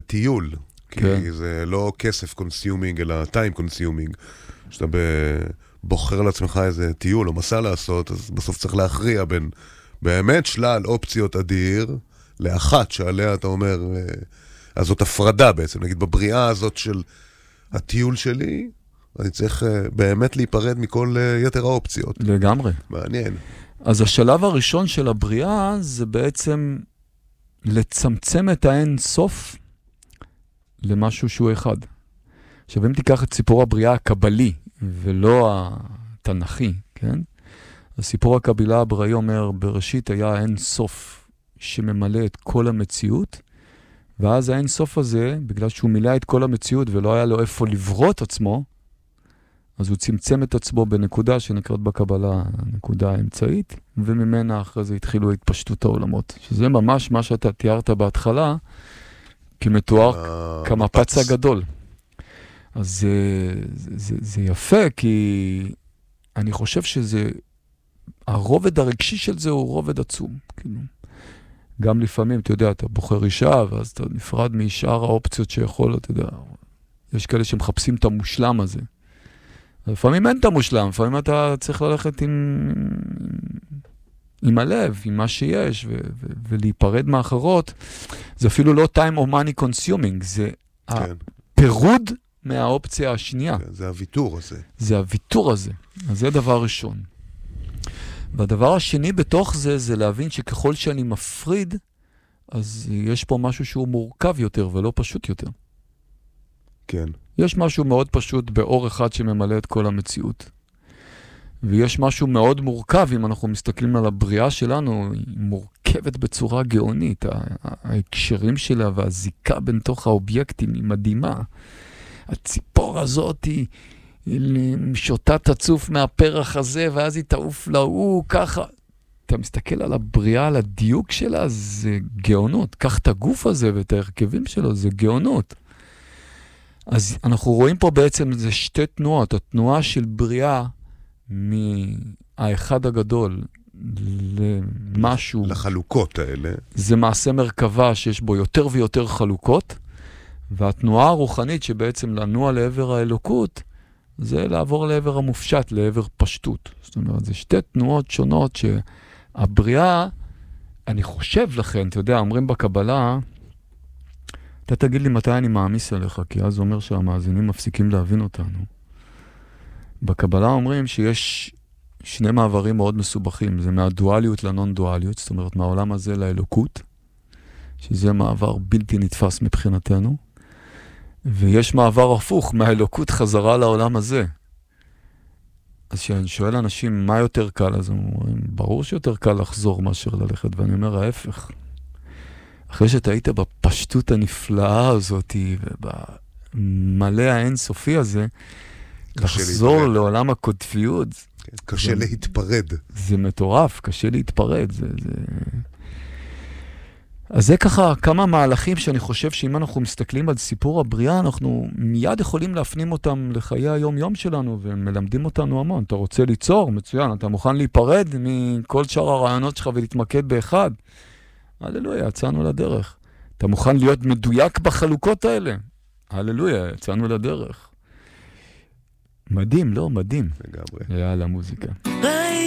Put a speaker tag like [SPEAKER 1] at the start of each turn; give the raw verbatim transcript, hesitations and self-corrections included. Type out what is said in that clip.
[SPEAKER 1] הטיול, כי
[SPEAKER 2] כן.
[SPEAKER 1] זה לא כסף קונסיומינג, אלא טיים קונסיומינג. שאתה בוחר לעצמך איזה טיול או מסע לעשות, אז בסוף צריך להכריע בין באמת שלל אופציות אדיר, לאחת שעליה אתה אומר, אז זאת הפרדה בעצם, נגיד בבריאה הזאת של הטיול שלי, אני צריך באמת להיפרד מכל יתר האופציות.
[SPEAKER 2] לגמרי.
[SPEAKER 1] מעניין.
[SPEAKER 2] אז השלב הראשון של הבריאה זה בעצם לצמצם את האין סוף למשהו שהוא אחד. עכשיו, אם תיקח את סיפור הבריאה הקבלי ולא התנ"כי, כן? הסיפור הקבילה הבראי אומר, בראשית היה אין סוף שממלא את כל המציאות, ואז האין סוף הזה, בגלל שהוא מילא את כל המציאות ולא היה לו איפה לברוא את עצמו, אז הוא צמצם את עצמו בנקודה שנקראת בקבלה הנקודה האמצעית, וממנה אחרי זה התחילו התפשטות העולמות. שזה ממש מה שאתה תיארת בהתחלה, כמתואר כמפץ הגדול. אז זה, זה, זה יפה, כי אני חושב שזה, הרובד הרגשי של זה הוא רובד עצום. כאילו. גם לפעמים, אתה יודע, אתה בוחר אישה, ואז אתה נפרד משאר האופציות שיכול, אתה יודע, יש כאלה שמחפשים את המושלם הזה. לפעמים אין את המושלם, לפעמים אתה צריך ללכת עם, עם הלב, עם מה שיש, ו- ו- ולהיפרד מאחרות. זה אפילו לא time or money consuming, זה
[SPEAKER 1] כן.
[SPEAKER 2] הפירוד מהאופציה השנייה.
[SPEAKER 1] כן, זה הוויתור הזה.
[SPEAKER 2] זה הוויתור הזה. אז זה דבר ראשון. והדבר השני בתוך זה, זה להבין שככל שאני מפריד, אז יש פה משהו שהוא מורכב יותר ולא פשוט יותר.
[SPEAKER 1] כן.
[SPEAKER 2] יש משהו מאוד פשוט באור אחד שממלא את כל המציאות. ויש משהו מאוד מורכב, אם אנחנו מסתכלים על הבריאה שלנו, היא מורכבת בצורה גאונית. ההקשרים שלה והזיקה בין תוך האובייקטים היא מדהימה. הציפור הזאת היא שותה תצוף מהפרח הזה, ואז היא תעוף להוא, ככה. אתה מסתכל על הבריאה, על הדיוק שלה, זה גאונות. קח את הגוף הזה ואת ההרכבים שלו, זה גאונות. אז אנחנו רואים פה בעצם זה שתי תנועות. התנועה של בריאה מהאחד הגדול למשהו.
[SPEAKER 1] לחלוקות האלה.
[SPEAKER 2] זה מעשה מרכבה שיש בו יותר ויותר חלוקות, והתנועה הרוחנית שבעצם לנוע לעבר האלוקות, זה לעבור לעבר המופשט, לעבר פשטות. זאת אומרת, זה שתי תנועות שונות שהבריאה, אני חושב לכן, אתה יודע, אומרים בקבלה, אתה תגיד לי מתי אני מאמיס עליך, כי אז זה אומר שהמאזינים מפסיקים להבין אותנו. בקבלה אומרים שיש שני מעברים מאוד מסובכים, זה מהדואליות לנון-דואליות, זאת אומרת, מהעולם הזה לאלוקות, שזה מעבר בלתי נתפס מבחינתנו, ויש מעבר הפוך, מהאלוקות חזרה לעולם הזה. אז כשאני שואל אנשים מה יותר קל, אז הם אומרים, ברור שיותר קל לחזור מאשר ללכת, ואני אומר ההפך. אחרי שאתה היית בפשטות הנפלאה הזאת, ובמלא האינסופי הזה, לחזור להתפרד. לעולם הקוטביות.
[SPEAKER 1] כן, קשה זה, להתפרד.
[SPEAKER 2] זה מטורף, קשה להתפרד. זה, זה... אז זה ככה כמה מהלכים שאני חושב שאם אנחנו מסתכלים על סיפור הבריאה, אנחנו מיד יכולים להפנים אותם לחיי היום-יום שלנו, ומלמדים אותנו המון. אתה רוצה ליצור? מצוין. אתה מוכן להיפרד מכל שאר הרעיונות שלך ולהתמקד באחד? הללויה, יצאנו לדרך. אתה מוכן להיות מדויק בחלוקות האלה? הללויה, יצאנו לדרך. מדהים, לא? מדהים.
[SPEAKER 1] לגמרי.
[SPEAKER 2] יאללה, מוזיקה.